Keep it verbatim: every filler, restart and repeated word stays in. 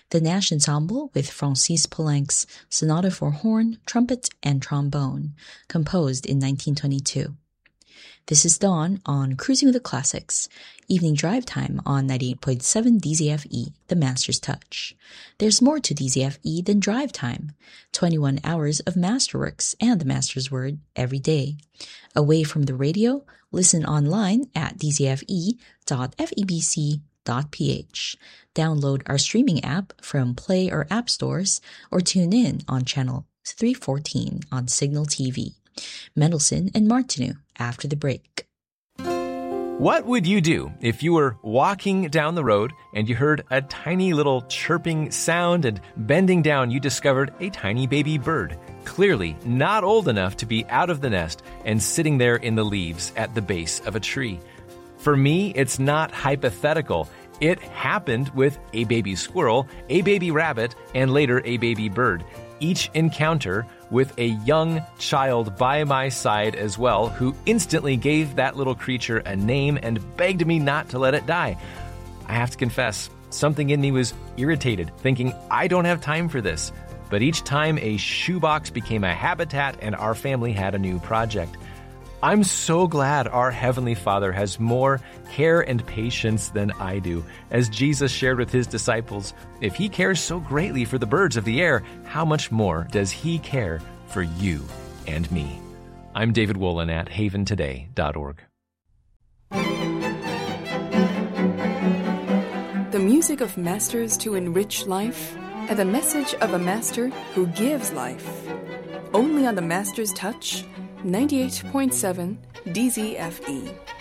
the Nash Ensemble with Francis Poulenc's Sonata for Horn, Trumpet, and Trombone, composed in nineteen twenty-two. This is Dawn on Cruising with the Classics, evening drive time on ninety-eight point seven D Z F E, The Master's Touch. There's more to D Z F E than drive time. twenty-one hours of masterworks and the Master's Word every day. Away from the radio, listen online at d z f e dot f e b c dot p h. Download our streaming app from Play or App Stores or tune in on channel three fourteen on Signal T V. Mendelssohn and Martineau after the break. What would you do if you were walking down the road and you heard a tiny little chirping sound, and bending down you discovered a tiny baby bird, clearly not old enough to be out of the nest and sitting there in the leaves at the base of a tree? For me, it's not hypothetical. It happened with a baby squirrel, a baby rabbit, and later a baby bird. Each encounter with a young child by my side as well, who instantly gave that little creature a name and begged me not to let it die. I have to confess, something in me was irritated, thinking I don't have time for this. But each time a shoebox became a habitat and our family had a new project. I'm so glad our Heavenly Father has more care and patience than I do. As Jesus shared with his disciples, if he cares so greatly for the birds of the air, how much more does he care for you and me? I'm David Wolin at haven today dot org. The music of masters to enrich life, and the message of a master who gives life. Only on the Master's Touch, ninety-eight point seven D Z F E.